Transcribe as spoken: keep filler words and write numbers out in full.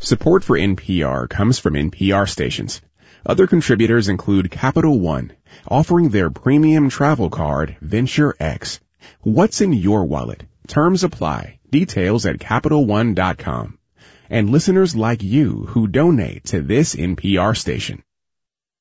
Support for N P R comes from N P R stations. Other contributors include Capital One, offering their premium travel card, Venture X. What's in your wallet? Terms apply. Details at Capital One dot com. And listeners like you who donate to this N P R station.